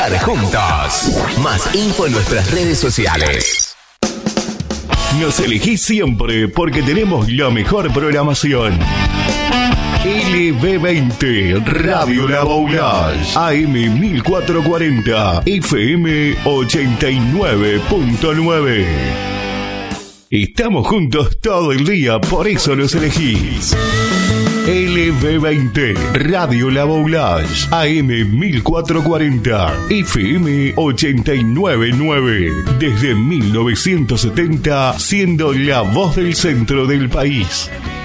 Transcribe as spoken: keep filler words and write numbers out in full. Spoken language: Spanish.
Juntos. Más info en nuestras redes sociales. Nos elegís siempre porque tenemos la mejor programación. L B veinte Radio La Boulage, A M mil cuatrocientos cuarenta, F M ochenta y nueve punto nueve. Estamos juntos todo el día, por eso nos elegís. L B veinte Radio La Boulage, A M mil cuatrocientos cuarenta, F M ochenta y nueve punto nueve. Desde mil novecientos setenta, siendo la voz del centro del país.